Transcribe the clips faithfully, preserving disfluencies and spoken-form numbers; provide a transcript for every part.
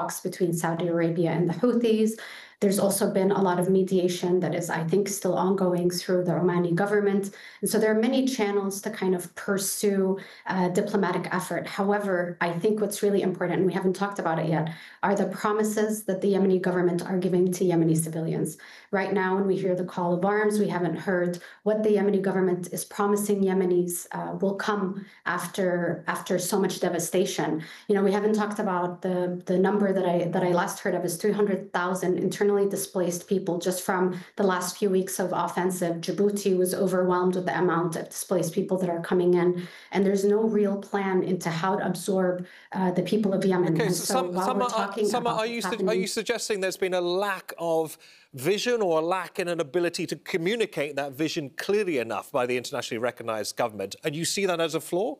talks between Saudi Arabia and the Houthis. There's also been a lot of mediation that is, I think, still ongoing through the Omani government. And so there are many channels to kind of pursue uh, diplomatic effort. However, I think what's really important, and we haven't talked about it yet, are the promises that the Yemeni government are giving to Yemeni civilians. Right now, when we hear the call of arms, we haven't heard what the Yemeni government is promising Yemenis uh, will come after after so much devastation. You know, we haven't talked about the, the number that I that I last heard of is three hundred thousand internal displaced people just from the last few weeks of offensive. Djibouti was overwhelmed with the amount of displaced people that are coming in, and there's no real plan into how to absorb uh, the people of Yemen. Okay, and so, so some, while some we're are, talking some about are, you happening, are you suggesting there's been a lack of vision or a lack in an ability to communicate that vision clearly enough by the internationally recognised government, and you see that as a flaw?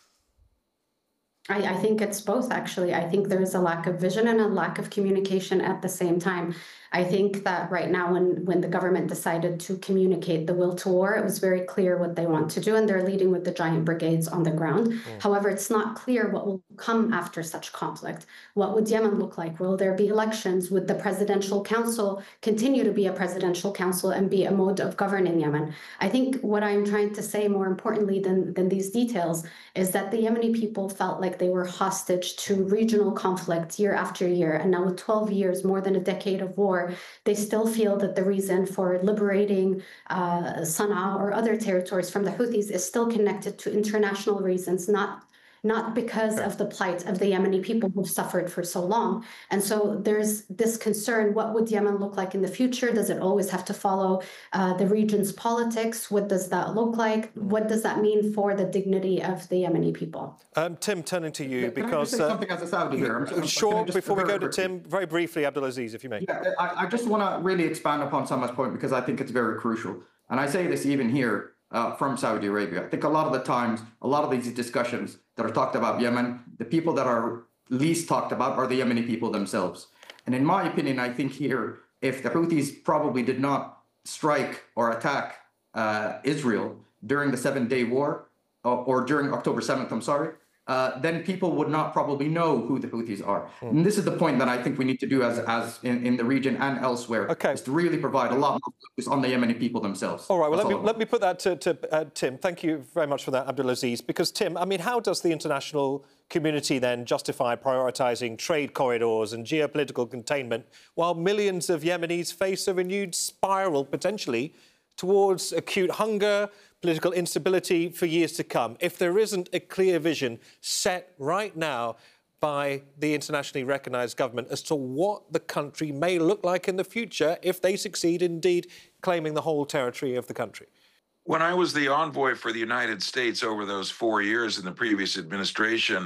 I, I think it's both, actually. I think there is a lack of vision and a lack of communication at the same time. I think that right now, when, when the government decided to communicate the will to war, it was very clear what they want to do, and they're leading with the giant brigades on the ground. Mm. However, it's not clear what will come after such conflict. What would Yemen look like? Will there be elections? Would the presidential council continue to be a presidential council and be a mode of governing Yemen? I think what I'm trying to say, more importantly than, than these details, is that the Yemeni people felt like they were hostage to regional conflict year after year. And now with twelve years, more than a decade of war, they still feel that the reason for liberating uh, Sana'a or other territories from the Houthis is still connected to international reasons, not not because of the plight of the Yemeni people who've suffered for so long. And so there's this concern, what would Yemen look like in the future? Does it always have to follow uh, the region's politics? What does that look like? What does that mean for the dignity of the Yemeni people? Um, Tim, turning to you, yeah, because... Can I just say something as a Saudi here? I'm, I'm, sure, before we go to quickly. Tim, very briefly, Abdulaziz, if you may. Yeah, I, I just want to really expand upon Salma's point, because I think it's very crucial. And I say this even here, Uh, from Saudi Arabia. I think a lot of the times, a lot of these discussions that are talked about Yemen, the people that are least talked about are the Yemeni people themselves. And in my opinion, I think here, if the Houthis probably did not strike or attack uh, Israel during the seven-day war, or, or during October seventh, I'm sorry, uh, then people would not probably know who the Houthis are. Hmm. And this is the point that I think we need to do as, as in, in the region and elsewhere, okay. is to really provide a lot more focus on the Yemeni people themselves. All right, well, let me, all let me put that to, to uh, Tim. Thank you very much for that, Abdulaziz. Because, Tim, I mean, how does the international community then justify prioritising trade corridors and geopolitical containment while millions of Yemenis face a renewed spiral, potentially, towards acute hunger, political instability for years to come, if there isn't a clear vision set right now by the internationally recognised government as to what the country may look like in the future if they succeed indeed claiming the whole territory of the country? When I was the envoy for the United States over those four years in the previous administration,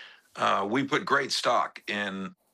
uh, we put great stock in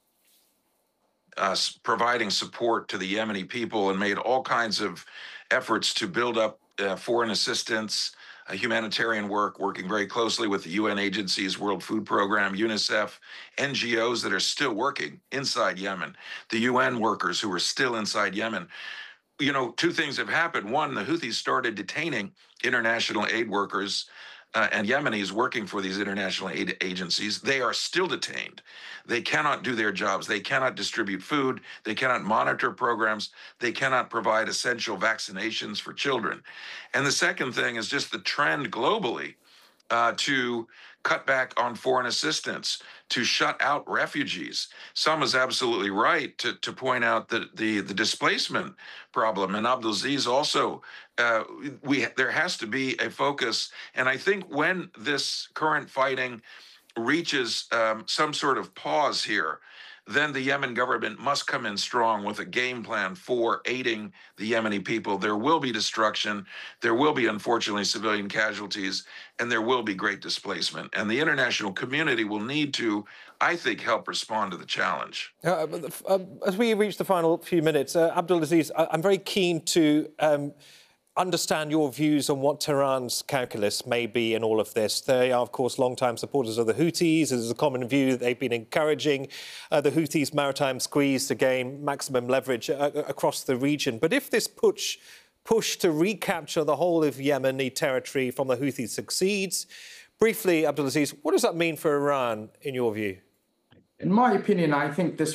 us providing support to the Yemeni people and made all kinds of efforts to build up uh, foreign assistance, uh, humanitarian work, working very closely with the U N agencies, World Food Program, UNICEF, N G Os that are still working inside Yemen, the U N workers who are still inside Yemen. You know, two things have happened. One, the Houthis started detaining international aid workers uh, and Yemenis working for these international aid agencies. They are still detained. They cannot do their jobs. They cannot distribute food. They cannot monitor programs. They cannot provide essential vaccinations for children. And the second thing is just the trend globally uh, to cut back on foreign assistance, to shut out refugees. Sam is absolutely right to, to point out that the, the displacement problem, and Abdulaziz also, uh, we there has to be a focus. And I think when this current fighting reaches um, some sort of pause here, then the Yemen government must come in strong with a game plan for aiding the Yemeni people. There will be destruction. There will be, unfortunately, civilian casualties, and there will be great displacement. And the international community will need to, I think, help respond to the challenge. Uh, uh, as we reach the final few minutes, uh, Abdulaziz, I'm very keen to um, understand your views on what Tehran's calculus may be in all of this. They are, of course, long-time supporters of the Houthis. There's a common view that they've been encouraging uh, the Houthis' maritime squeeze to gain maximum leverage uh, across the region. But if this push, push to recapture the whole of Yemeni territory from the Houthis succeeds, briefly, Abdulaziz, what does that mean for Iran, in your view? In my opinion, I think this